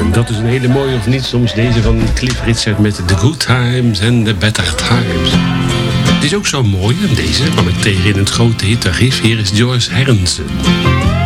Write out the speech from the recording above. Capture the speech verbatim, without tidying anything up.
En dat is een hele mooie, of niet soms deze van Cliff Richard met The Good Times and the Better Times. Het is ook zo mooi, en deze kwam ik tegen in het grote hitarchief. Hier is George Harrison.